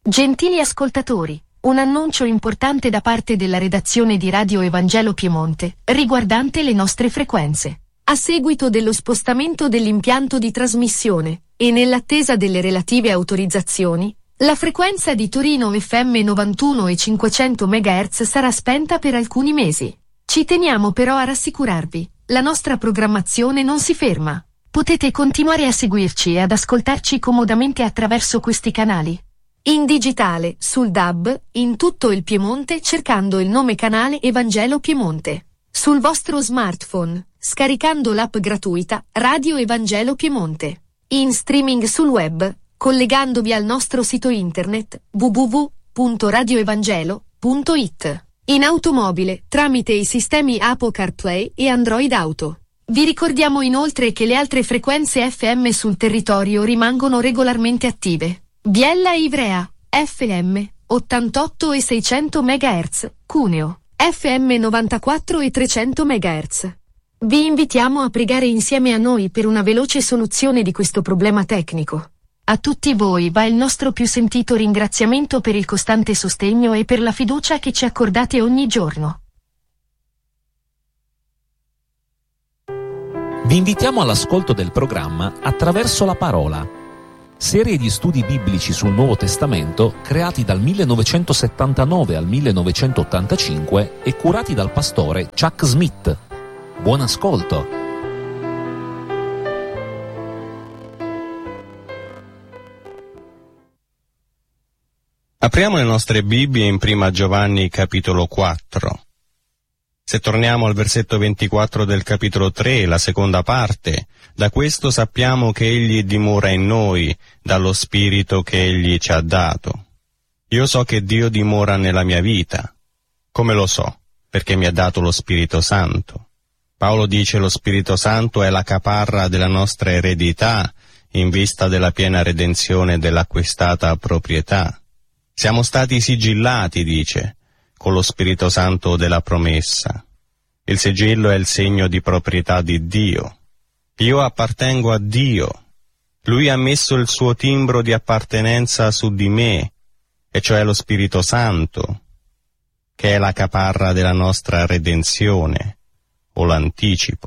Gentili ascoltatori, un annuncio importante da parte della redazione di Radio Evangelo Piemonte, riguardante le nostre frequenze. A seguito dello spostamento dell'impianto di trasmissione, e nell'attesa delle relative autorizzazioni, la frequenza di Torino FM 91 e 500 MHz sarà spenta per alcuni mesi. Ci teniamo però a rassicurarvi, la nostra programmazione non si ferma. Potete continuare a seguirci e ad ascoltarci comodamente attraverso questi canali. In digitale, sul DAB, in tutto il Piemonte cercando il nome canale Evangelo Piemonte. Sul vostro smartphone, scaricando l'app gratuita Radio Evangelo Piemonte. In streaming sul web, collegandovi al nostro sito internet www.radioevangelo.it. In automobile, tramite i sistemi Apple CarPlay e Android Auto. Vi ricordiamo inoltre che le altre frequenze FM sul territorio rimangono regolarmente attive. Biella e Ivrea, FM, 88 e 600 MHz, Cuneo, FM 94 e 300 MHz. Vi invitiamo a pregare insieme a noi per una veloce soluzione di questo problema tecnico. A tutti voi va il nostro più sentito ringraziamento per il costante sostegno e per la fiducia che ci accordate ogni giorno. Vi invitiamo all'ascolto del programma Attraverso la Parola, serie di studi biblici sul Nuovo Testamento creati dal 1979 al 1985 e curati dal pastore Chuck Smith. Buon ascolto! Apriamo le nostre Bibbie in Prima Giovanni capitolo 4. Se torniamo al versetto 24 del capitolo 3, la seconda parte, da questo sappiamo che Egli dimora in noi, dallo Spirito che Egli ci ha dato. Io so che Dio dimora nella mia vita. Come lo so? Perché mi ha dato lo Spirito Santo. Paolo dice lo Spirito Santo è la caparra della nostra eredità in vista della piena redenzione dell'acquistata proprietà. Siamo stati sigillati, dice, con lo Spirito Santo della promessa. Il sigillo è il segno di proprietà di Dio. Io appartengo a Dio. Lui ha messo il suo timbro di appartenenza su di me, e cioè lo Spirito Santo, che è la caparra della nostra redenzione, o l'anticipo.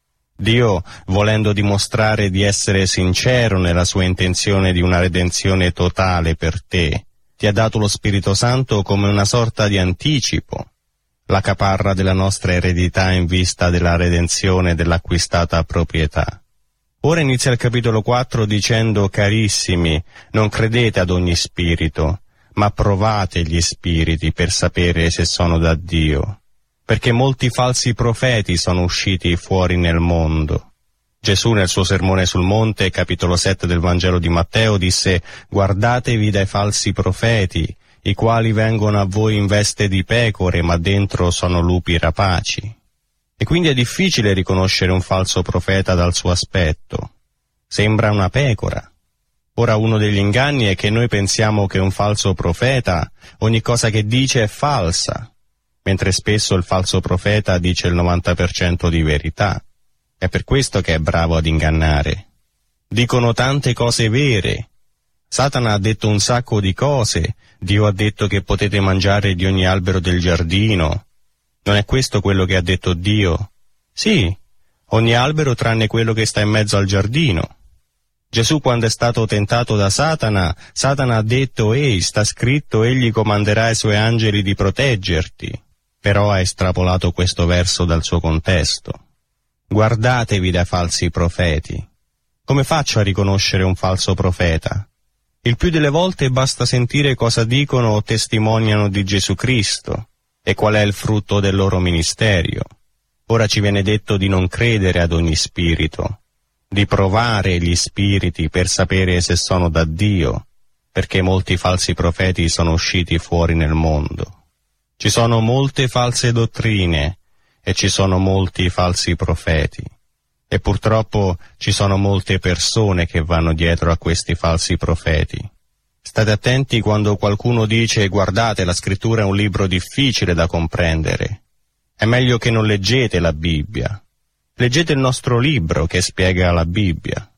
Dio, volendo dimostrare di essere sincero nella sua intenzione di una redenzione totale per te, ti ha dato lo Spirito Santo come una sorta di anticipo, la caparra della nostra eredità in vista della redenzione dell'acquistata proprietà. Ora inizia il capitolo 4 dicendo: carissimi, non credete ad ogni spirito, ma provate gli spiriti per sapere se sono da Dio, perché molti falsi profeti sono usciti fuori nel mondo. Gesù nel suo sermone sul monte, capitolo 7 del Vangelo di Matteo, disse: guardatevi dai falsi profeti, i quali vengono a voi in veste di pecore, ma dentro sono lupi rapaci. E quindi è difficile riconoscere un falso profeta dal suo aspetto. Sembra una pecora. Ora, uno degli inganni è che noi pensiamo che un falso profeta, ogni cosa che dice è falsa, mentre spesso il falso profeta dice il 90% di verità. È per questo che è bravo ad ingannare. Dicono tante cose vere. Satana ha detto un sacco di cose. Dio ha detto che potete mangiare di ogni albero del giardino. Non è questo quello che ha detto Dio? Sì, ogni albero tranne quello che sta in mezzo al giardino. Gesù, quando è stato tentato da Satana, Satana ha detto: ehi, sta scritto, egli comanderà ai suoi angeli di proteggerti. Però ha estrapolato questo verso dal suo contesto. Guardatevi dai falsi profeti. Come faccio a riconoscere un falso profeta? Il più delle volte basta sentire cosa dicono o testimoniano di Gesù Cristo e qual è il frutto del loro ministerio. Ora ci viene detto di non credere ad ogni spirito, di provare gli spiriti per sapere se sono da Dio, perché molti falsi profeti sono usciti fuori nel mondo. Ci sono molte false dottrine e ci sono molti falsi profeti. E purtroppo ci sono molte persone che vanno dietro a questi falsi profeti. State attenti quando qualcuno dice: guardate, la scrittura è un libro difficile da comprendere. È meglio che non leggete la Bibbia. Leggete il nostro libro che spiega la Bibbia.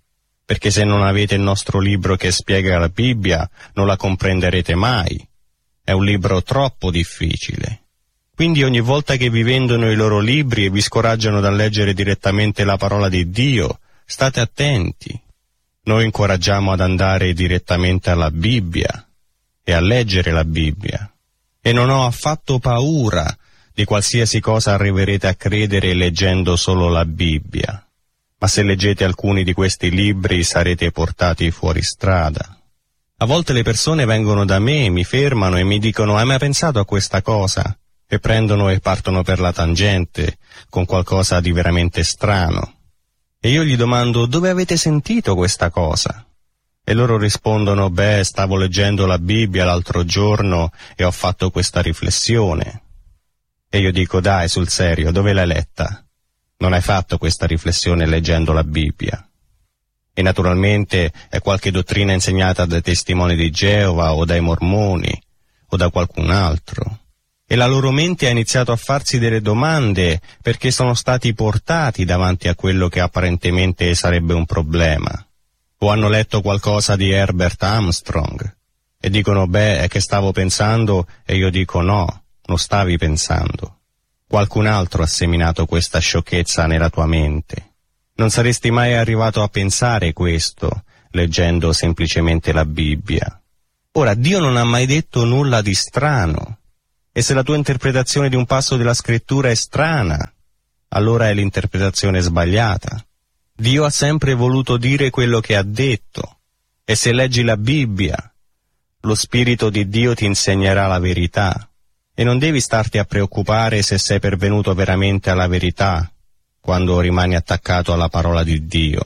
perché se non avete il nostro libro che spiega la Bibbia, non la comprenderete mai. È un libro troppo difficile. Quindi ogni volta che vi vendono i loro libri e vi scoraggiano dal leggere direttamente la parola di Dio, state attenti. Noi incoraggiamo ad andare direttamente alla Bibbia e a leggere la Bibbia. E non ho affatto paura di qualsiasi cosa arriverete a credere leggendo solo la Bibbia. Ma se leggete alcuni di questi libri sarete portati fuori strada. A volte le persone vengono da me, mi fermano e mi dicono: hai mai pensato a questa cosa? E prendono e partono per la tangente con qualcosa di veramente strano. E io gli domando: dove avete sentito questa cosa? E loro rispondono: beh, stavo leggendo la Bibbia l'altro giorno e ho fatto questa riflessione. E io dico: dai, sul serio, dove l'hai letta? Non hai fatto questa riflessione leggendo la Bibbia. E naturalmente è qualche dottrina insegnata dai testimoni di Geova o dai mormoni o da qualcun altro. E la loro mente ha iniziato a farsi delle domande perché sono stati portati davanti a quello che apparentemente sarebbe un problema. O hanno letto qualcosa di Herbert Armstrong e dicono: beh, è che stavo pensando, e io dico: no, non stavi pensando. Qualcun altro ha seminato questa sciocchezza nella tua mente. Non saresti mai arrivato a pensare questo leggendo semplicemente la Bibbia. Ora, Dio non ha mai detto nulla di strano. E se la tua interpretazione di un passo della Scrittura è strana, allora è l'interpretazione sbagliata. Dio ha sempre voluto dire quello che ha detto. E se leggi la Bibbia, lo Spirito di Dio ti insegnerà la verità. E non devi starti a preoccupare se sei pervenuto veramente alla verità quando rimani attaccato alla parola di Dio.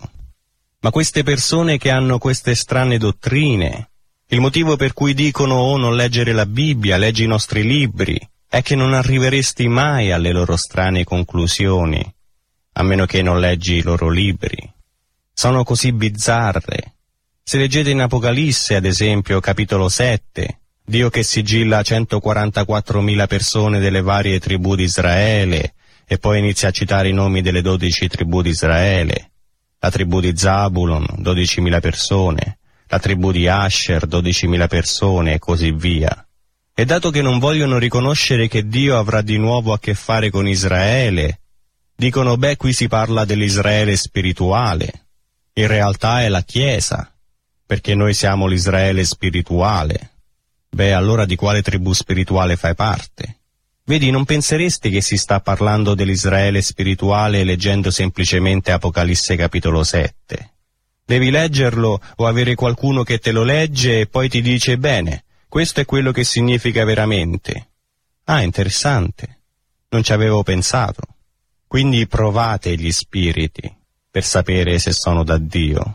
Ma queste persone che hanno queste strane dottrine, il motivo per cui dicono: oh, non leggere la Bibbia, leggi i nostri libri, è che non arriveresti mai alle loro strane conclusioni, a meno che non leggi i loro libri. Sono così bizzarre. Se leggete in Apocalisse, ad esempio, capitolo 7, Dio che sigilla 144.000 persone delle varie tribù di Israele, e poi inizia a citare i nomi delle 12 tribù di Israele. La tribù di Zabulon, 12.000 persone, la tribù di Asher, 12.000 persone, e così via. E dato che non vogliono riconoscere che Dio avrà di nuovo a che fare con Israele, dicono: beh, qui si parla dell'Israele spirituale. In realtà è la Chiesa, perché noi siamo l'Israele spirituale. Beh, allora di quale tribù spirituale fai parte? Vedi, non penseresti che si sta parlando dell'Israele spirituale leggendo semplicemente Apocalisse capitolo 7. Devi leggerlo o avere qualcuno che te lo legge e poi ti dice: bene, questo è quello che significa veramente. Ah, interessante. Non ci avevo pensato. Quindi provate gli spiriti per sapere se sono da Dio.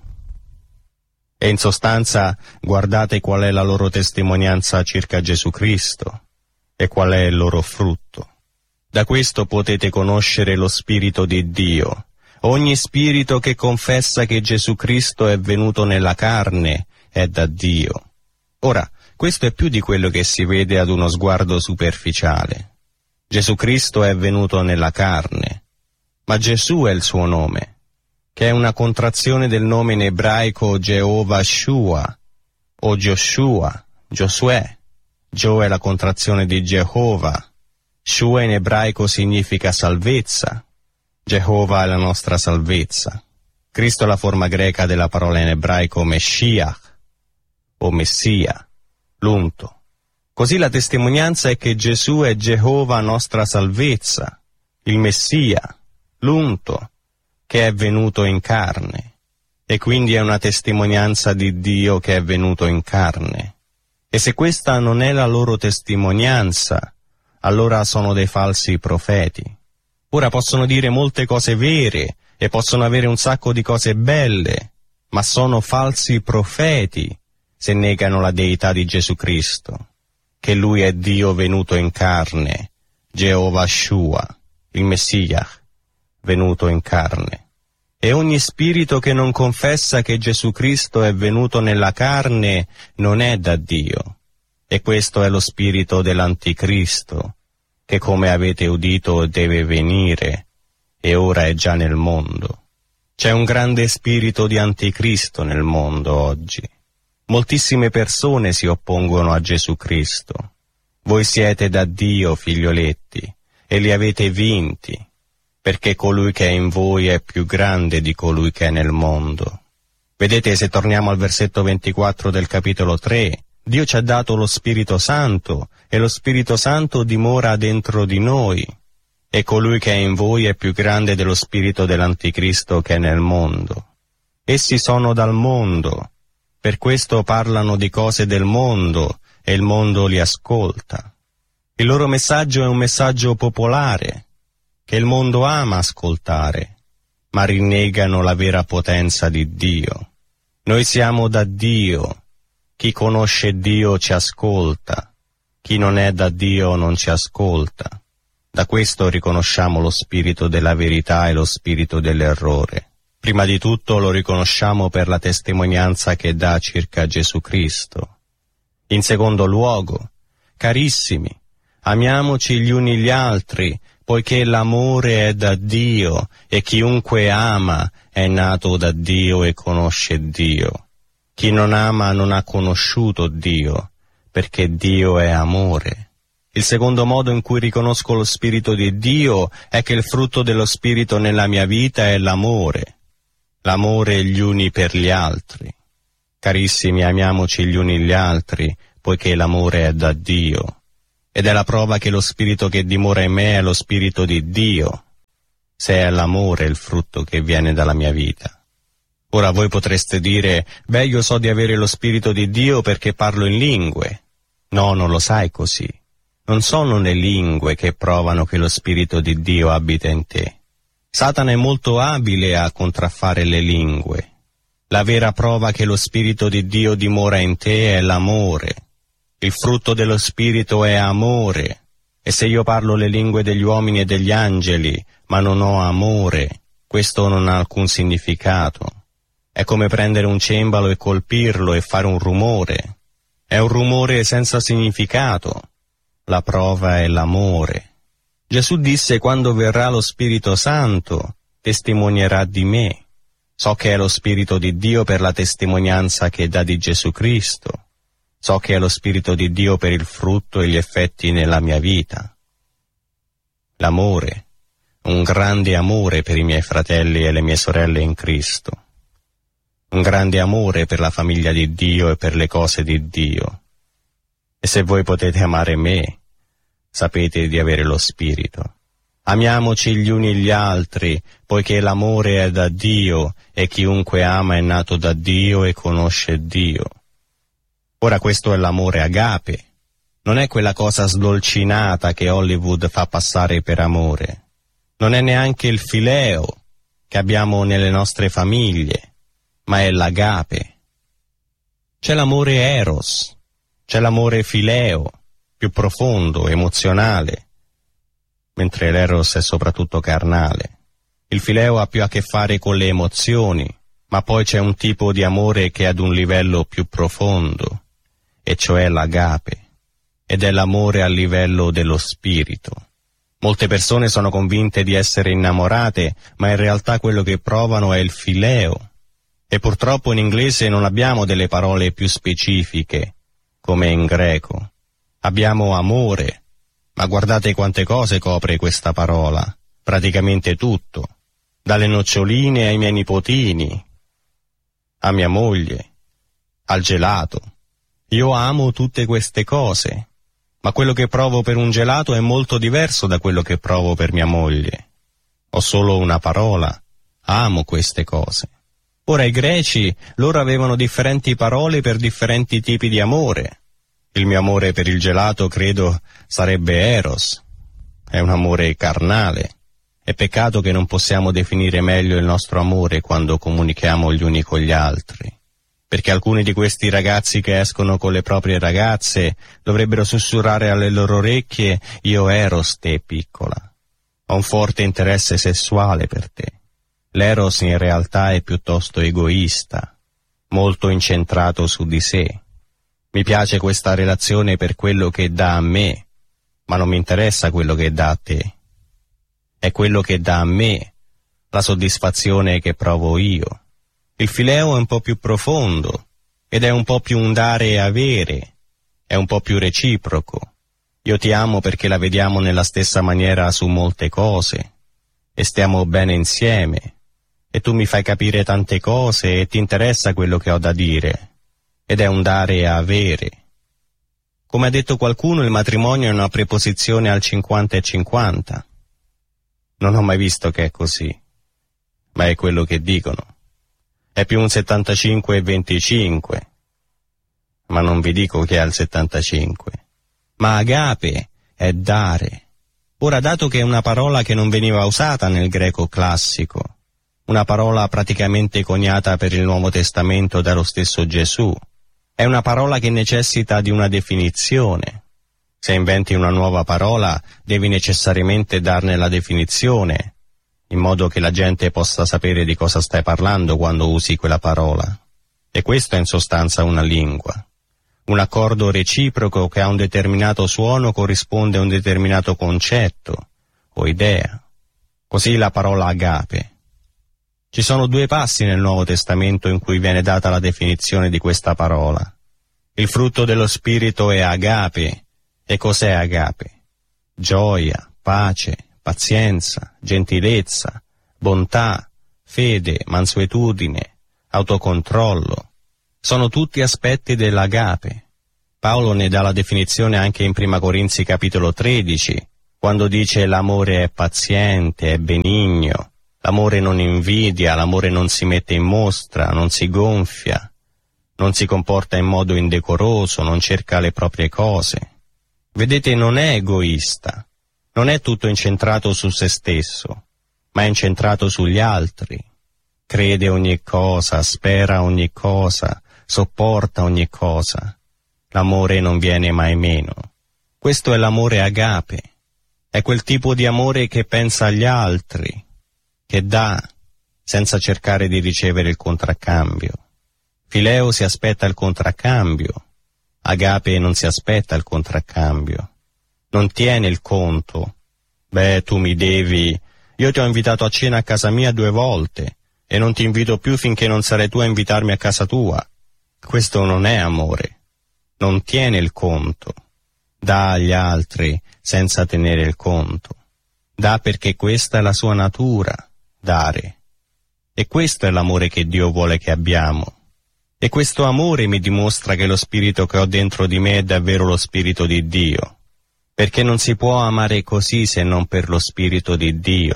E in sostanza guardate qual è la loro testimonianza circa Gesù Cristo e qual è il loro frutto. Da questo potete conoscere lo Spirito di Dio. Ogni spirito che confessa che Gesù Cristo è venuto nella carne è da Dio. Ora, questo è più di quello che si vede ad uno sguardo superficiale. Gesù Cristo è venuto nella carne, ma Gesù è il suo nome, che è una contrazione del nome in ebraico Jehovah Shua o Joshua, Giosuè. Gio è la contrazione di Geova. Shua in ebraico significa salvezza. Geova è la nostra salvezza. Cristo è la forma greca della parola in ebraico Meshiach o Messia, l'unto. Così la testimonianza è che Gesù è Geova nostra salvezza, il Messia, l'unto, che è venuto in carne. E quindi è una testimonianza di Dio che è venuto in carne. E se questa non è la loro testimonianza, allora sono dei falsi profeti. Ora possono dire molte cose vere e possono avere un sacco di cose belle, ma sono falsi profeti se negano la deità di Gesù Cristo, che Lui è Dio venuto in carne, Jehovah Shua, il Messia, venuto in carne. E ogni spirito che non confessa che Gesù Cristo è venuto nella carne non è da Dio. E questo è lo spirito dell'Anticristo, che come avete udito deve venire, e ora è già nel mondo. C'è un grande spirito di anticristo nel mondo oggi. Moltissime persone si oppongono a Gesù Cristo. Voi siete da Dio, figlioletti, e li avete vinti, perché colui che è in voi è più grande di colui che è nel mondo. Vedete, se torniamo al versetto 24 del capitolo 3, Dio ci ha dato lo Spirito Santo, e lo Spirito Santo dimora dentro di noi, e colui che è in voi è più grande dello spirito dell'anticristo che è nel mondo. Essi sono dal mondo, per questo parlano di cose del mondo, e il mondo li ascolta. Il loro messaggio è un messaggio popolare, che il mondo ama ascoltare, ma rinnegano la vera potenza di Dio. Noi siamo da Dio. Chi conosce Dio ci ascolta. Chi non è da Dio non ci ascolta. Da questo riconosciamo lo spirito della verità e lo spirito dell'errore. Prima di tutto lo riconosciamo per la testimonianza che dà circa Gesù Cristo. In secondo luogo, carissimi, amiamoci gli uni gli altri, poiché l'amore è da Dio e chiunque ama è nato da Dio e conosce Dio. Chi non ama non ha conosciuto Dio, perché Dio è amore. Il secondo modo in cui riconosco lo Spirito di Dio è che il frutto dello Spirito nella mia vita è l'amore. L'amore gli uni per gli altri. Carissimi, amiamoci gli uni gli altri, poiché l'amore è da Dio. Ed è la prova che lo Spirito che dimora in me è lo Spirito di Dio, se è l'amore il frutto che viene dalla mia vita. Ora voi potreste dire, beh, io so di avere lo Spirito di Dio perché parlo in lingue. No, non lo sai così. Non sono le lingue che provano che lo Spirito di Dio abita in te. Satana è molto abile a contraffare le lingue. La vera prova che lo Spirito di Dio dimora in te è l'amore. Il frutto dello Spirito è amore. E se io parlo le lingue degli uomini e degli angeli, ma non ho amore, questo non ha alcun significato. È come prendere un cembalo e colpirlo e fare un rumore. È un rumore senza significato. La prova è l'amore. Gesù disse: quando verrà lo Spirito Santo, testimonierà di me. So che è lo Spirito di Dio per la testimonianza che dà di Gesù Cristo. So che è lo Spirito di Dio per il frutto e gli effetti nella mia vita. L'amore, un grande amore per i miei fratelli e le mie sorelle in Cristo. Un grande amore per la famiglia di Dio e per le cose di Dio. E se voi potete amare me, sapete di avere lo Spirito. Amiamoci gli uni gli altri, poiché l'amore è da Dio, e chiunque ama è nato da Dio e conosce Dio. Ora questo è l'amore agape, non è quella cosa sdolcinata che Hollywood fa passare per amore. Non è neanche il fileo che abbiamo nelle nostre famiglie, ma è l'agape. C'è l'amore eros, c'è l'amore fileo, più profondo, emozionale, mentre l'eros è soprattutto carnale. Il fileo ha più a che fare con le emozioni, ma poi c'è un tipo di amore che è ad un livello più profondo, e cioè l'agape, ed è l'amore a livello dello spirito. Molte persone sono convinte di essere innamorate, ma in realtà quello che provano è il fileo, e purtroppo in inglese non abbiamo delle parole più specifiche, come in greco. Abbiamo amore, ma guardate quante cose copre questa parola, praticamente tutto, dalle noccioline ai miei nipotini, a mia moglie, al gelato. Io amo tutte queste cose, ma quello che provo per un gelato è molto diverso da quello che provo per mia moglie. Ho solo una parola, amo queste cose. Ora i greci, loro avevano differenti parole per differenti tipi di amore. Il mio amore per il gelato, credo, sarebbe eros. È un amore carnale. È peccato che non possiamo definire meglio il nostro amore quando comunichiamo gli uni con gli altri. Perché alcuni di questi ragazzi che escono con le proprie ragazze dovrebbero sussurrare alle loro orecchie: io eros te piccola. Ho un forte interesse sessuale per te. L'eros in realtà è piuttosto egoista, molto incentrato su di sé. Mi piace questa relazione per quello che dà a me, ma non mi interessa quello che dà a te. È quello che dà a me, la soddisfazione che provo io. Il fileo è un po' più profondo, ed è un po' più un dare e avere, è un po' più reciproco. Io ti amo perché la vediamo nella stessa maniera su molte cose, e stiamo bene insieme, e tu mi fai capire tante cose e ti interessa quello che ho da dire, ed è un dare e avere. Come ha detto qualcuno, il matrimonio è una preposizione al 50 e 50. Non ho mai visto che è così, ma è quello che dicono. È più un 75 e 25, ma non vi dico che è al 75. Ma agape è dare. Ora, dato che è una parola che non veniva usata nel greco classico, una parola praticamente coniata per il Nuovo Testamento dallo stesso Gesù, è una parola che necessita di una definizione. Se inventi una nuova parola, devi necessariamente darne la definizione, in modo che la gente possa sapere di cosa stai parlando quando usi quella parola. E questo è in sostanza una lingua. Un accordo reciproco che a un determinato suono corrisponde a un determinato concetto o idea. Così la parola agape. Ci sono 2 passi nel Nuovo Testamento in cui viene data la definizione di questa parola. Il frutto dello Spirito è agape. E cos'è agape? Gioia, pace, pazienza, gentilezza, bontà, fede, mansuetudine, autocontrollo. Sono tutti aspetti dell'agape. Paolo ne dà la definizione anche in Prima Corinzi capitolo 13, quando dice l'amore è paziente, è benigno, l'amore non invidia, l'amore non si mette in mostra, non si gonfia, non si comporta in modo indecoroso, non cerca le proprie cose. Vedete, non è egoista, non è tutto incentrato su se stesso, ma è incentrato sugli altri. Crede ogni cosa, spera ogni cosa, sopporta ogni cosa. L'amore non viene mai meno. Questo è l'amore agape. È quel tipo di amore che pensa agli altri, che dà, senza cercare di ricevere il contraccambio. Fileo si aspetta il contraccambio. Agape non si aspetta il contraccambio. Non tiene il conto. Beh, tu mi devi. Io ti ho invitato a cena a casa mia 2 volte e non ti invito più finché non sarai tu a invitarmi a casa tua. Questo non è amore. Non tiene il conto. Dà agli altri senza tenere il conto. Dà perché questa è la sua natura, dare. E questo è l'amore che Dio vuole che abbiamo. E questo amore mi dimostra che lo spirito che ho dentro di me è davvero lo spirito di Dio, perché non si può amare così se non per lo spirito di Dio.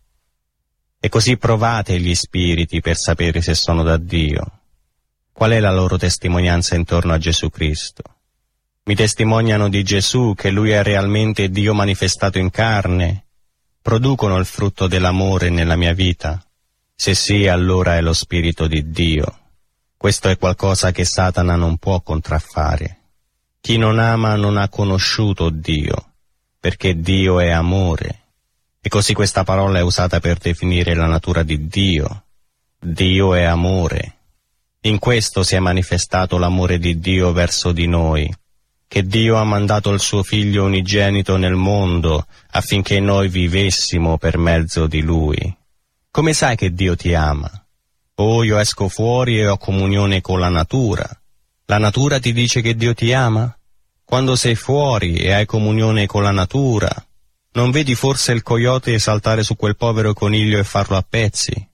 E così provate gli spiriti per sapere se sono da Dio. Qual è la loro testimonianza intorno a Gesù Cristo? Mi testimoniano di Gesù che Lui è realmente Dio manifestato in carne? Producono il frutto dell'amore nella mia vita? Se sì, allora è lo spirito di Dio. Questo è qualcosa che Satana non può contraffare. Chi non ama non ha conosciuto Dio, perché Dio è amore. E così questa parola è usata per definire la natura di Dio. Dio è amore. In questo si è manifestato l'amore di Dio verso di noi, che Dio ha mandato il suo Figlio unigenito nel mondo affinché noi vivessimo per mezzo di Lui. Come sai che Dio ti ama? Oh, io esco fuori e ho comunione con la natura. La natura ti dice che Dio ti ama? Quando sei fuori e hai comunione con la natura, non vedi forse il coyote saltare su quel povero coniglio e farlo a pezzi?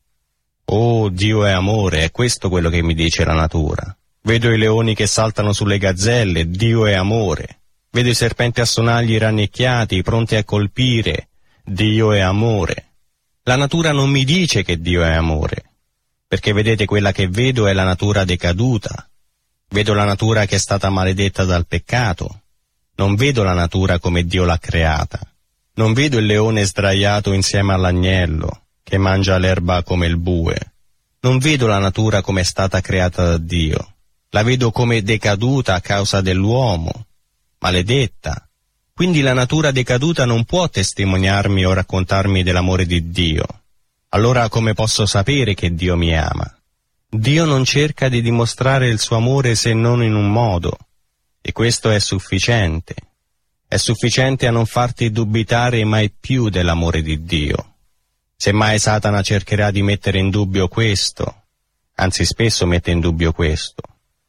Oh, Dio è amore, è questo quello che mi dice la natura. Vedo i leoni che saltano sulle gazzelle, Dio è amore. Vedo i serpenti a sonagli rannicchiati, pronti a colpire, Dio è amore. La natura non mi dice che Dio è amore. Perché vedete, quella che vedo è la natura decaduta. Vedo la natura che è stata maledetta dal peccato. Non vedo la natura come Dio l'ha creata. Non vedo il leone sdraiato insieme all'agnello, che mangia l'erba come il bue. Non vedo la natura come è stata creata da Dio. La vedo come decaduta a causa dell'uomo, maledetta. Quindi la natura decaduta non può testimoniarmi o raccontarmi dell'amore di Dio. Allora come posso sapere che Dio mi ama? Dio non cerca di dimostrare il suo amore se non in un modo, e questo è sufficiente. È sufficiente a non farti dubitare mai più dell'amore di Dio. Semmai Satana cercherà di mettere in dubbio questo, anzi spesso mette in dubbio questo.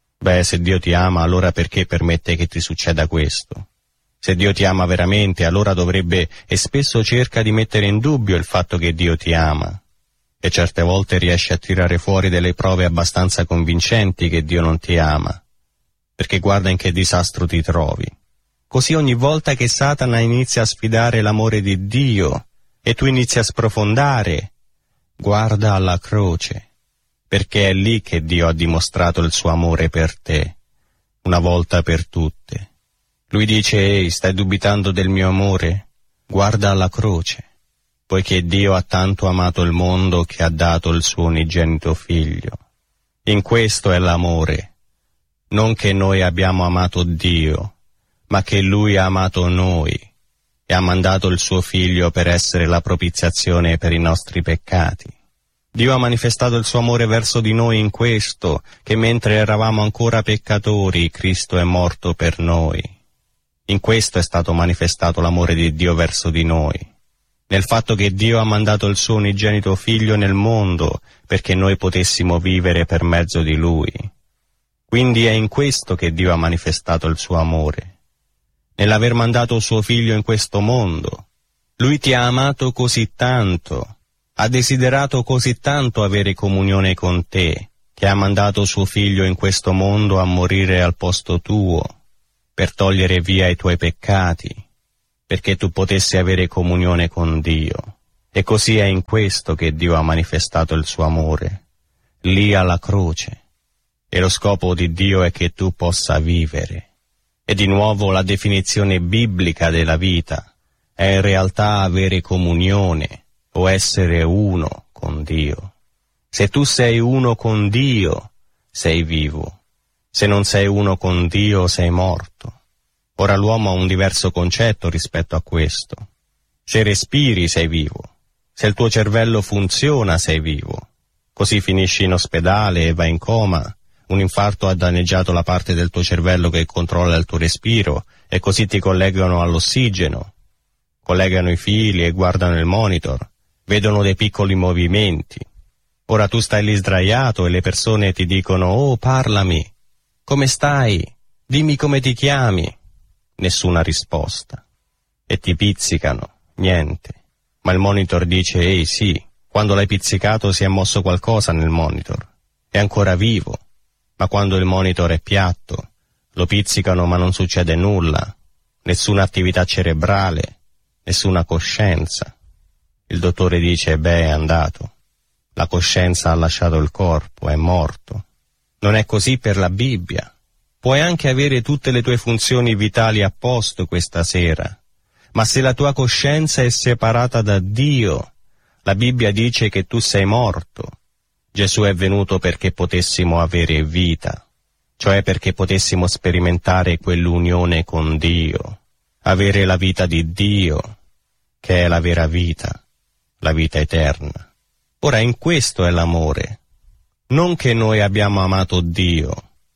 Se Dio ti ama, allora perché permette che ti succeda questo? Se Dio ti ama veramente, allora dovrebbe, e spesso cerca di mettere in dubbio il fatto che Dio ti ama, e certe volte riesce a tirare fuori delle prove abbastanza convincenti che Dio non ti ama, perché guarda in che disastro ti trovi. Così ogni volta che Satana inizia a sfidare l'amore di Dio, e tu inizi a sprofondare, guarda alla croce, perché è lì che Dio ha dimostrato il suo amore per te, una volta per tutte. Lui dice: ehi, stai dubitando del mio amore? Guarda alla croce, poiché Dio ha tanto amato il mondo che ha dato il suo unigenito figlio. In questo è l'amore, non che noi abbiamo amato Dio, ma che Lui ha amato noi e ha mandato il suo figlio per essere la propiziazione per i nostri peccati. Dio ha manifestato il suo amore verso di noi in questo, che mentre eravamo ancora peccatori, Cristo è morto per noi. In questo è stato manifestato l'amore di Dio verso di noi, nel fatto che Dio ha mandato il suo unigenito figlio nel mondo perché noi potessimo vivere per mezzo di Lui. Quindi è in questo che Dio ha manifestato il suo amore, nell'aver mandato suo figlio in questo mondo. Lui ti ha amato così tanto, ha desiderato così tanto avere comunione con te, che ha mandato suo figlio in questo mondo a morire al posto tuo, per togliere via i tuoi peccati, perché tu potessi avere comunione con Dio. E così è in questo che Dio ha manifestato il suo amore, lì alla croce. E lo scopo di Dio è che tu possa vivere. E di nuovo la definizione biblica della vita è in realtà avere comunione o essere uno con Dio. Se tu sei uno con Dio, sei vivo. Se non sei uno con Dio, sei morto. Ora l'uomo ha un diverso concetto rispetto a questo. Se respiri, sei vivo. Se il tuo cervello funziona, sei vivo. Così finisci in ospedale e vai in coma. Un infarto ha danneggiato la parte del tuo cervello che controlla il tuo respiro, e così ti collegano all'ossigeno. Collegano i fili e guardano il monitor. Vedono dei piccoli movimenti. Ora tu stai lì sdraiato e le persone ti dicono: «Oh, parlami! Come stai? Dimmi come ti chiami?» Nessuna risposta. E ti pizzicano. Niente. Ma il monitor dice: «Ehi, sì, quando l'hai pizzicato si è mosso qualcosa nel monitor. È ancora vivo». Ma quando il monitor è piatto, lo pizzicano ma non succede nulla. Nessuna attività cerebrale, nessuna coscienza. Il dottore dice: «Beh, è andato. La coscienza ha lasciato il corpo, è morto». Non è così per la Bibbia. Puoi anche avere tutte le tue funzioni vitali a posto questa sera, ma se la tua coscienza è separata da Dio, la Bibbia dice che tu sei morto. Gesù è venuto perché potessimo avere vita, cioè perché potessimo sperimentare quell'unione con Dio, avere la vita di Dio, che è la vera vita, la vita eterna. Ora, in questo è l'amore. Non che noi abbiamo amato Dio,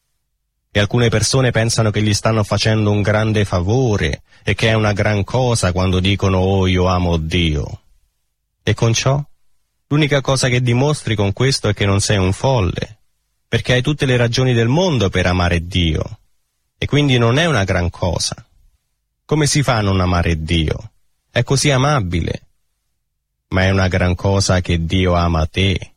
e alcune persone pensano che gli stanno facendo un grande favore e che è una gran cosa quando dicono: «Oh, io amo Dio». E con ciò? L'unica cosa che dimostri con questo è che non sei un folle, perché hai tutte le ragioni del mondo per amare Dio, e quindi non è una gran cosa. Come si fa a non amare Dio? È così amabile. Ma è una gran cosa che Dio ama te,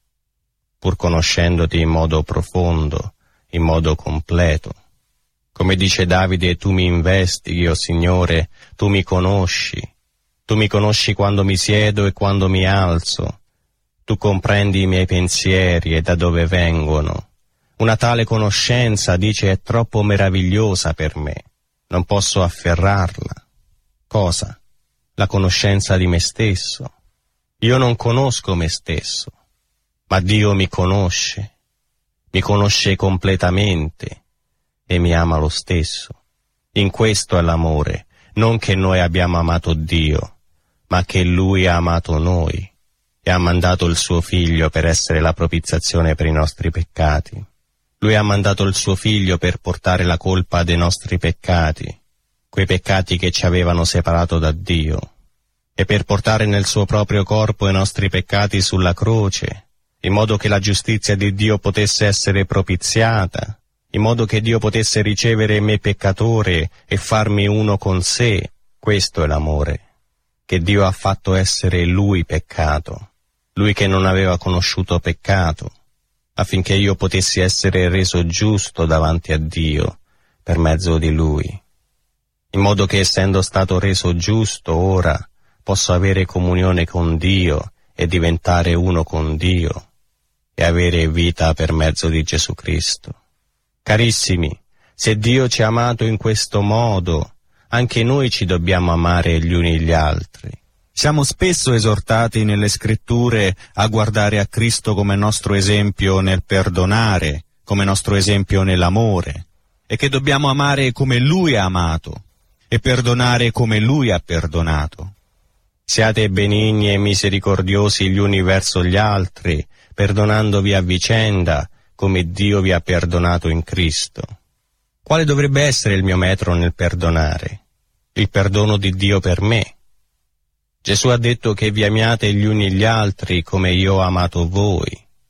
pur conoscendoti in modo profondo, in modo completo. Come dice Davide: «Tu mi investighi, o Signore, tu mi conosci. Tu mi conosci quando mi siedo e quando mi alzo. Tu comprendi i miei pensieri e da dove vengono. Una tale conoscenza», dice, «è troppo meravigliosa per me. Non posso afferrarla». Cosa? La conoscenza di me stesso. Io non conosco me stesso, ma Dio mi conosce completamente e mi ama lo stesso. In questo è l'amore, non che noi abbiamo amato Dio, ma che Lui ha amato noi e ha mandato il suo figlio per essere la propiziazione per i nostri peccati. Lui ha mandato il suo figlio per portare la colpa dei nostri peccati, quei peccati che ci avevano separato da Dio. e per portare nel suo proprio corpo i nostri peccati sulla croce, in modo che la giustizia di Dio potesse essere propiziata, in modo che Dio potesse ricevere me peccatore e farmi uno con sé. Questo è l'amore, che Dio ha fatto essere Lui peccato, Lui che non aveva conosciuto peccato, affinché io potessi essere reso giusto davanti a Dio per mezzo di Lui, in modo che essendo stato reso giusto ora posso avere comunione con Dio e diventare uno con Dio e avere vita per mezzo di Gesù Cristo. Carissimi, se Dio ci ha amato in questo modo, anche noi ci dobbiamo amare gli uni gli altri. Siamo spesso esortati nelle Scritture a guardare a Cristo come nostro esempio nel perdonare, come nostro esempio nell'amore, e che dobbiamo amare come Lui ha amato e perdonare come Lui ha perdonato. Siate benigni e misericordiosi gli uni verso gli altri, perdonandovi a vicenda, come Dio vi ha perdonato in Cristo. Quale dovrebbe essere il mio metro nel perdonare? Il perdono di Dio per me. Gesù ha detto che vi amiate gli uni gli altri come io ho amato voi.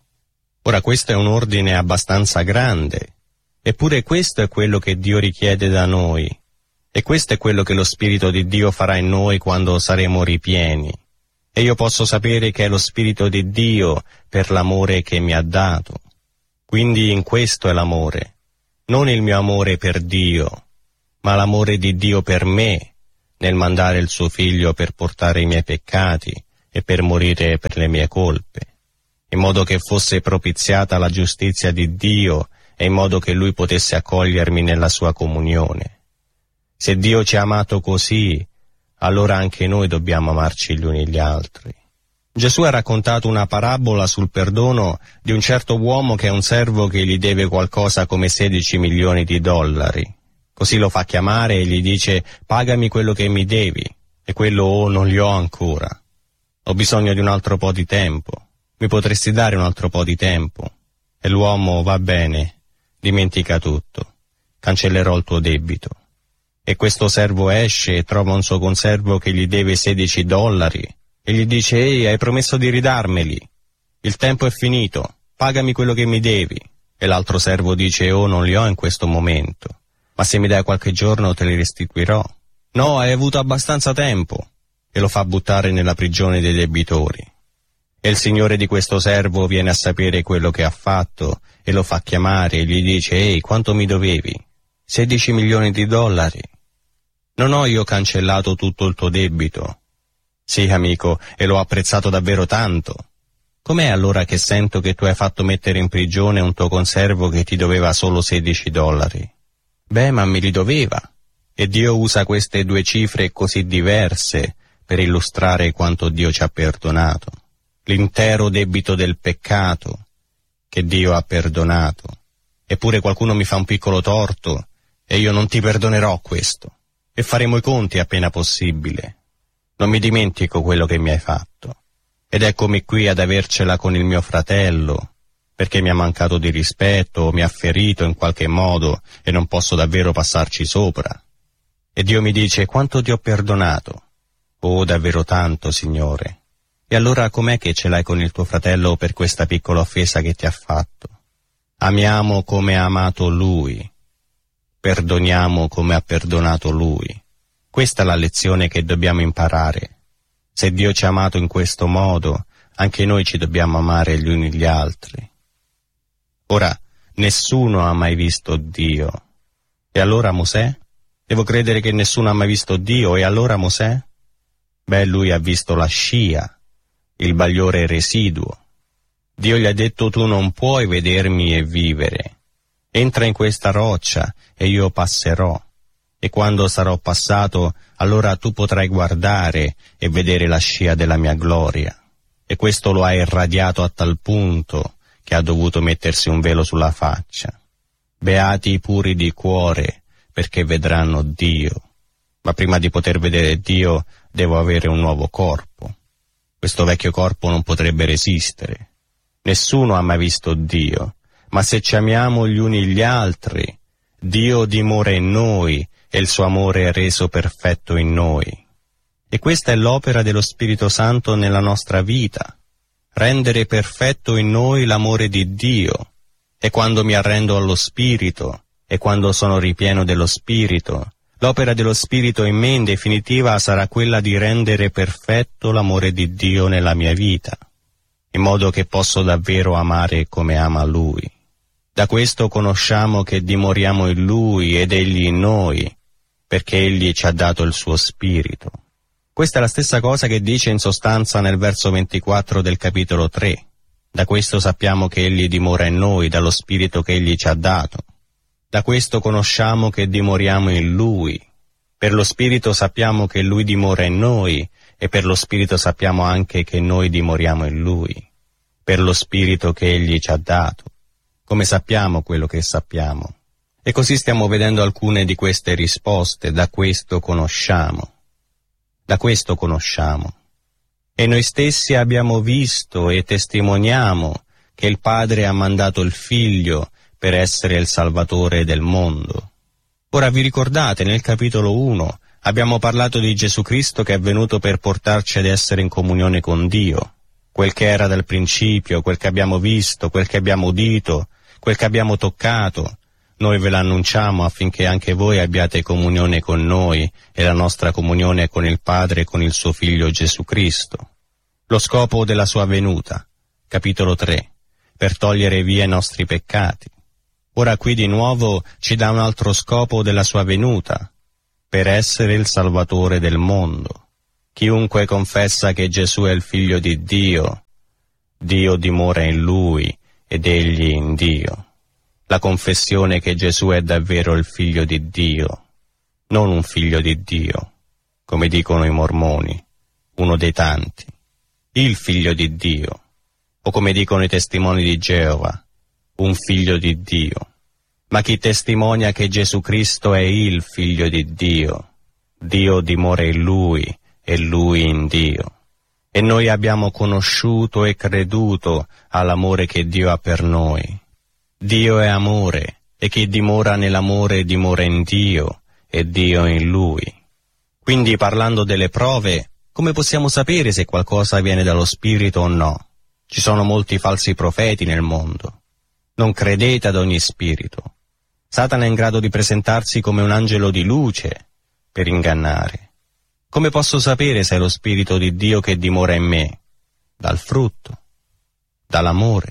Ora questo è un ordine abbastanza grande, eppure questo è quello che Dio richiede da noi, e questo è quello che lo Spirito di Dio farà in noi quando saremo ripieni. E io posso sapere che è lo Spirito di Dio per l'amore che mi ha dato. Quindi in questo è l'amore, non il mio amore per Dio, ma l'amore di Dio per me, nel mandare il suo Figlio per portare i miei peccati e per morire per le mie colpe, in modo che fosse propiziata la giustizia di Dio e in modo che Lui potesse accogliermi nella sua comunione. Se Dio ci ha amato così, allora anche noi dobbiamo amarci gli uni gli altri. Gesù ha raccontato una parabola sul perdono di un certo uomo che è un servo che gli deve qualcosa come 16 milioni di dollari. Così lo fa chiamare e gli dice: pagami quello che mi devi, e quello non li ho ancora. Ho bisogno di un altro po' di tempo, mi potresti dare un altro po' di tempo? E l'uomo: va bene, dimentica tutto, cancellerò il tuo debito. E questo servo esce e trova un suo conservo che gli deve 16 dollari e gli dice: ehi, hai promesso di ridarmeli, il tempo è finito, pagami quello che mi devi. E l'altro servo dice: oh, non li ho in questo momento, ma se mi dai qualche giorno te li restituirò. No, hai avuto abbastanza tempo. E lo fa buttare nella prigione dei debitori. E il signore di questo servo viene a sapere quello che ha fatto e lo fa chiamare e gli dice: ehi, quanto mi dovevi? 16 milioni di dollari. Non ho io cancellato tutto il tuo debito? Sì, amico, e l'ho apprezzato davvero tanto. Com'è allora che sento che tu hai fatto mettere in prigione un tuo conservo che ti doveva solo 16 dollari? Beh, ma me li doveva. E Dio usa queste due cifre così diverse per illustrare quanto Dio ci ha perdonato. L'intero debito del peccato che Dio ha perdonato. Eppure qualcuno mi fa un piccolo torto e io non ti perdonerò questo. E faremo i conti appena possibile. Non mi dimentico quello che mi hai fatto. Ed eccomi qui ad avercela con il mio fratello, perché mi ha mancato di rispetto o mi ha ferito in qualche modo e non posso davvero passarci sopra. E Dio mi dice: quanto ti ho perdonato? Oh, davvero tanto, Signore. E allora com'è che ce l'hai con il tuo fratello per questa piccola offesa che ti ha fatto? Amiamo come ha amato Lui. Perdoniamo come ha perdonato Lui. Questa è la lezione che dobbiamo imparare. Se Dio ci ha amato in questo modo, anche noi ci dobbiamo amare gli uni gli altri. Ora, nessuno ha mai visto Dio. E allora Mosè? Devo credere che nessuno ha mai visto Dio, e allora Mosè? Beh, lui ha visto la scia, il bagliore residuo. Dio gli ha detto: tu non puoi vedermi e vivere. Entra in questa roccia e io passerò. E quando sarò passato, allora tu potrai guardare e vedere la scia della mia gloria. E questo lo ha irradiato a tal punto che ha dovuto mettersi un velo sulla faccia. Beati i puri di cuore, perché vedranno Dio. Ma prima di poter vedere Dio devo avere un nuovo corpo. Questo vecchio corpo non potrebbe resistere. Nessuno ha mai visto Dio, ma se ci amiamo gli uni gli altri, Dio dimora in noi e il suo amore è reso perfetto in noi. E questa è l'opera dello Spirito Santo nella nostra vita, rendere perfetto in noi l'amore di Dio. E quando mi arrendo allo Spirito, e quando sono ripieno dello Spirito, l'opera dello Spirito in me in definitiva sarà quella di rendere perfetto l'amore di Dio nella mia vita, in modo che posso davvero amare come ama Lui. Da questo conosciamo che dimoriamo in Lui ed Egli in noi, perché Egli ci ha dato il suo Spirito. Questa è la stessa cosa che dice in sostanza nel verso 24 del capitolo 3. Da questo sappiamo che Egli dimora in noi, dallo Spirito che Egli ci ha dato. Da questo conosciamo che dimoriamo in Lui. Per lo Spirito sappiamo che Lui dimora in noi, e per lo Spirito sappiamo anche che noi dimoriamo in Lui. Per lo Spirito che Egli ci ha dato. Come sappiamo quello che sappiamo? E così stiamo vedendo alcune di queste risposte. Da questo conosciamo. Da questo conosciamo. E noi stessi abbiamo visto e testimoniamo che il Padre ha mandato il Figlio per essere il Salvatore del mondo. Ora vi ricordate, nel capitolo 1 abbiamo parlato di Gesù Cristo che è venuto per portarci ad essere in comunione con Dio. Quel che era dal principio, quel che abbiamo visto, quel che abbiamo udito, quel che abbiamo toccato, noi ve l'annunciamo affinché anche voi abbiate comunione con noi e la nostra comunione con il Padre e con il suo Figlio Gesù Cristo. Lo scopo della sua venuta, capitolo 3, per togliere via i nostri peccati. Ora qui di nuovo ci dà un altro scopo della sua venuta, per essere il Salvatore del mondo. Chiunque confessa che Gesù è il Figlio di Dio, Dio dimora in Lui ed Egli in Dio. La confessione che Gesù è davvero il Figlio di Dio, non un figlio di Dio, come dicono i mormoni, uno dei tanti, il Figlio di Dio, o come dicono i testimoni di Geova, un figlio di Dio. Ma chi testimonia che Gesù Cristo è il Figlio di Dio, Dio dimora in Lui e Lui in Dio. E noi abbiamo conosciuto e creduto all'amore che Dio ha per noi. Dio è amore, e chi dimora nell'amore dimora in Dio, e Dio in Lui. Quindi, parlando delle prove, come possiamo sapere se qualcosa viene dallo Spirito o no? Ci sono molti falsi profeti nel mondo. Non credete ad ogni spirito. Satana è in grado di presentarsi come un angelo di luce per ingannare. Come posso sapere se è lo Spirito di Dio che dimora in me? Dal frutto, dall'amore.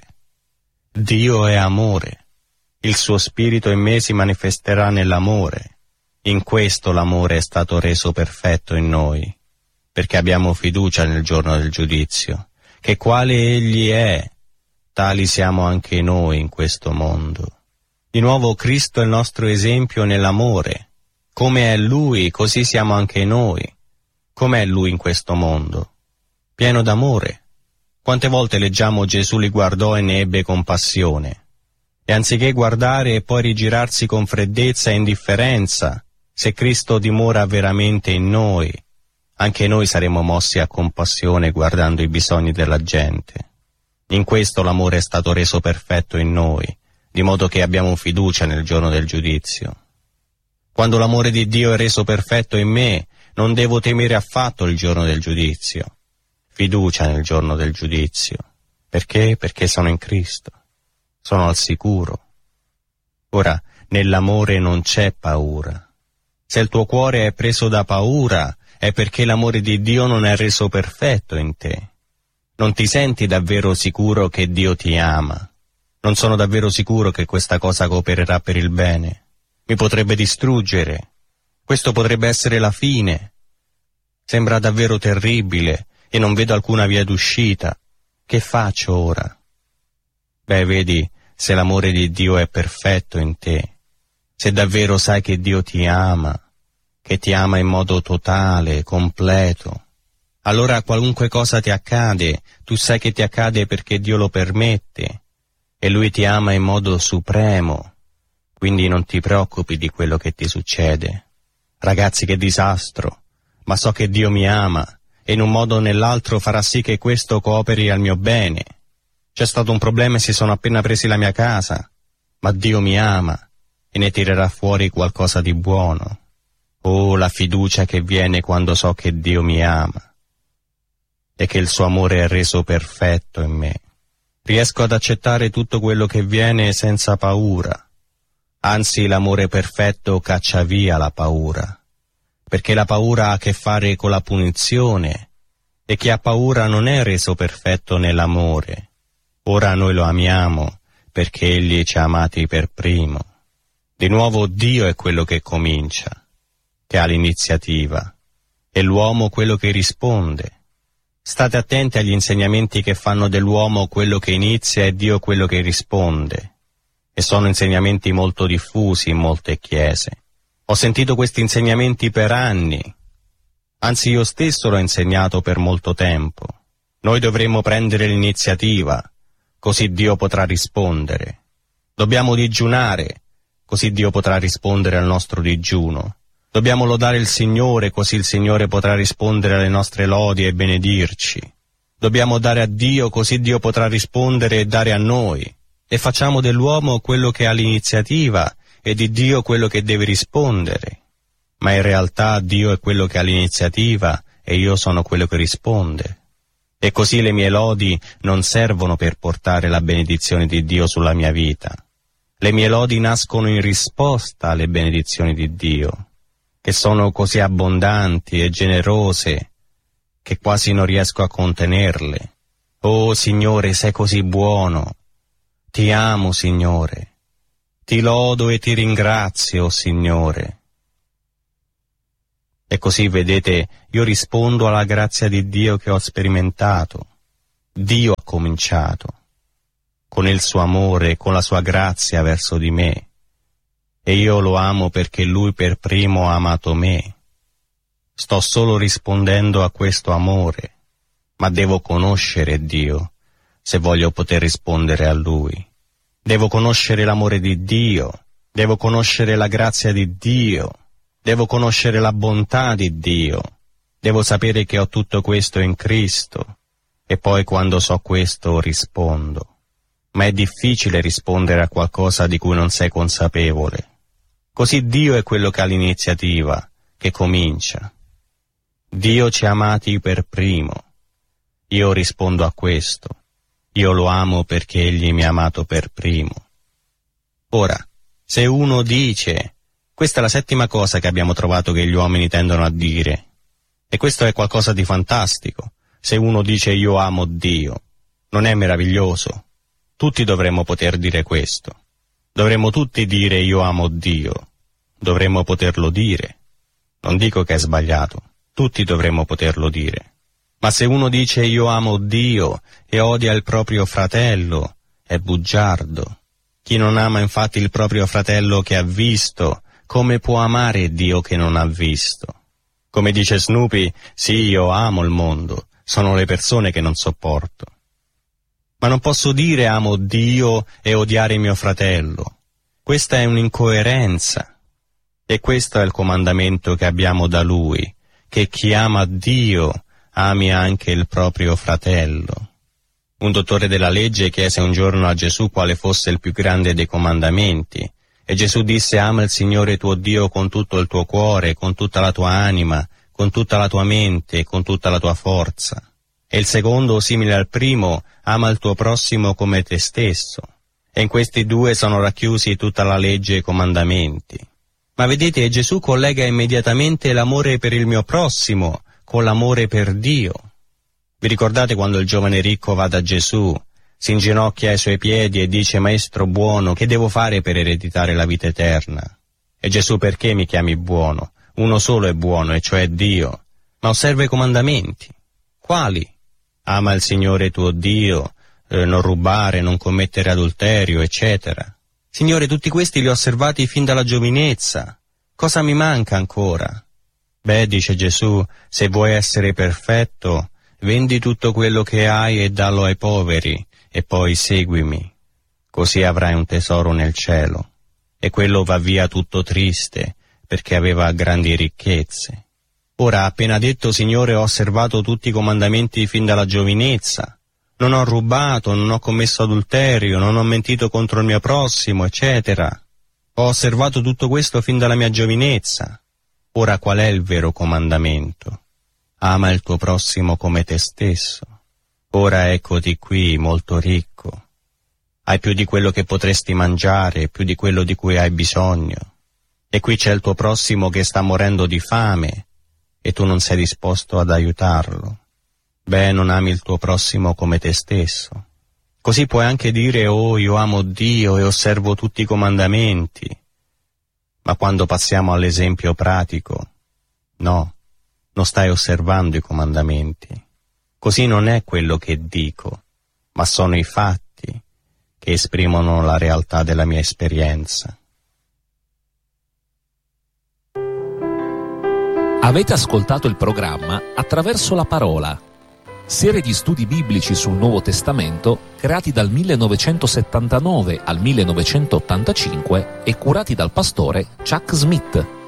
Dio è amore. Il suo Spirito in me si manifesterà nell'amore. In questo l'amore è stato reso perfetto in noi, perché abbiamo fiducia nel giorno del giudizio, che quale Egli è, tali siamo anche noi in questo mondo. Di nuovo Cristo è il nostro esempio nell'amore. Come è Lui, così siamo anche noi. Com'è Lui in questo mondo? Pieno d'amore. Quante volte leggiamo Gesù li guardò e ne ebbe compassione. E anziché guardare e poi rigirarsi con freddezza e indifferenza, se Cristo dimora veramente in noi, anche noi saremo mossi a compassione guardando i bisogni della gente. In questo l'amore è stato reso perfetto in noi, di modo che abbiamo fiducia nel giorno del giudizio. Quando l'amore di Dio è reso perfetto in me, non devo temere affatto il giorno del giudizio. Fiducia nel giorno del giudizio. Perché? Perché sono in Cristo. Sono al sicuro. Ora, nell'amore non c'è paura. Se il tuo cuore è preso da paura, è perché l'amore di Dio non è reso perfetto in te. Non ti senti davvero sicuro che Dio ti ama. Non sono davvero sicuro che questa cosa coopererà per il bene. Mi potrebbe distruggere. Questo potrebbe essere la fine. Sembra davvero terribile e non vedo alcuna via d'uscita. Che faccio ora? Beh, vedi, se l'amore di Dio è perfetto in te, se davvero sai che Dio ti ama, che ti ama in modo totale, completo, allora qualunque cosa ti accade, tu sai che ti accade perché Dio lo permette, e Lui ti ama in modo supremo, quindi non ti preoccupi di quello che ti succede. Ragazzi, che disastro, ma so che Dio mi ama, e in un modo o nell'altro farà sì che questo cooperi al mio bene. C'è stato un problema e si sono appena presi la mia casa, ma Dio mi ama, e ne tirerà fuori qualcosa di buono. Oh, la fiducia che viene quando so che Dio mi ama e che il suo amore è reso perfetto in me. Riesco ad accettare tutto quello che viene senza paura. Anzi, l'amore perfetto caccia via la paura, perché la paura ha a che fare con la punizione, e chi ha paura non è reso perfetto nell'amore. Ora noi lo amiamo perché Egli ci ha amati per primo. Di nuovo Dio è quello che comincia, che ha l'iniziativa, e l'uomo quello che risponde. State attenti agli insegnamenti che fanno dell'uomo quello che inizia e Dio quello che risponde, e sono insegnamenti molto diffusi in molte chiese. Ho sentito questi insegnamenti per anni, anzi io stesso l'ho insegnato per molto tempo. Noi dovremmo prendere l'iniziativa, così Dio potrà rispondere. Dobbiamo digiunare, così Dio potrà rispondere al nostro digiuno. Dobbiamo lodare il Signore, così il Signore potrà rispondere alle nostre lodi e benedirci. Dobbiamo dare a Dio, così Dio potrà rispondere e dare a noi. E facciamo dell'uomo quello che ha l'iniziativa e di Dio quello che deve rispondere. Ma in realtà Dio è quello che ha l'iniziativa e io sono quello che risponde. E così le mie lodi non servono per portare la benedizione di Dio sulla mia vita. Le mie lodi nascono in risposta alle benedizioni di Dio, che sono così abbondanti e generose che quasi non riesco a contenerle. Oh Signore, sei così buono. Ti amo, Signore. Ti lodo e ti ringrazio, Signore. E così, vedete, io rispondo alla grazia di Dio che ho sperimentato. Dio ha cominciato, con il suo amore, con la sua grazia verso di me. E io lo amo perché Lui per primo ha amato me. Sto solo rispondendo a questo amore, ma devo conoscere Dio se voglio poter rispondere a Lui. Devo conoscere l'amore di Dio, devo conoscere la grazia di Dio, devo conoscere la bontà di Dio, devo sapere che ho tutto questo in Cristo, e poi quando so questo rispondo. Ma è difficile rispondere a qualcosa di cui non sei consapevole. Così Dio è quello che ha l'iniziativa, che comincia. Dio ci ha amati per primo. Io rispondo a questo. Io lo amo perché Egli mi ha amato per primo. Ora, se uno dice, questa è la settima cosa che abbiamo trovato che gli uomini tendono a dire, e questo è qualcosa di fantastico. Se uno dice io amo Dio, non è meraviglioso? Tutti dovremmo poter dire questo. Dovremmo tutti dire io amo Dio. Dovremmo poterlo dire. Non dico che è sbagliato. Tutti dovremmo poterlo dire. Ma se uno dice io amo Dio e odia il proprio fratello, è bugiardo. Chi non ama infatti il proprio fratello che ha visto, come può amare Dio che non ha visto? Come dice Snoopy, sì, io amo il mondo, sono le persone che non sopporto. Ma non posso dire amo Dio e odiare mio fratello. Questa è un'incoerenza. E questo è il comandamento che abbiamo da Lui, che chi ama Dio ami anche il proprio fratello. Un dottore della legge chiese un giorno a Gesù quale fosse il più grande dei comandamenti, e Gesù disse ama il Signore tuo Dio con tutto il tuo cuore, con tutta la tua anima, con tutta la tua mente e con tutta la tua forza. E il secondo, simile al primo, ama il tuo prossimo come te stesso. E in questi due sono racchiusi tutta la legge e i comandamenti. Ma vedete, Gesù collega immediatamente l'amore per il mio prossimo con l'amore per Dio. Vi ricordate quando il giovane ricco va da Gesù, si inginocchia ai suoi piedi e dice Maestro buono, che devo fare per ereditare la vita eterna? E Gesù, perché mi chiami buono? Uno solo è buono, e cioè Dio. Ma osserva i comandamenti. Quali? Ama il Signore tuo Dio, non rubare, non commettere adulterio, eccetera. Signore, tutti questi li ho osservati fin dalla giovinezza. Cosa mi manca ancora? Beh, dice Gesù, se vuoi essere perfetto, vendi tutto quello che hai e dallo ai poveri, e poi seguimi. Così avrai un tesoro nel cielo. E quello va via tutto triste, perché aveva grandi ricchezze. Ora ha appena detto, Signore, ho osservato tutti i comandamenti fin dalla giovinezza. Non ho rubato, non ho commesso adulterio, non ho mentito contro il mio prossimo, eccetera. Ho osservato tutto questo fin dalla mia giovinezza. Ora qual è il vero comandamento? Ama il tuo prossimo come te stesso. Ora eccoti qui, molto ricco. Hai più di quello che potresti mangiare, più di quello di cui hai bisogno. E qui c'è il tuo prossimo che sta morendo di fame e tu non sei disposto ad aiutarlo. Beh, non ami il tuo prossimo come te stesso. Così puoi anche dire: oh, io amo Dio e osservo tutti i comandamenti. Ma quando passiamo all'esempio pratico, no, non stai osservando i comandamenti. Così non è quello che dico, ma sono i fatti che esprimono la realtà della mia esperienza. Avete ascoltato il programma Attraverso la parola, serie di studi biblici sul Nuovo Testamento creati dal 1979 al 1985 e curati dal pastore Chuck Smith.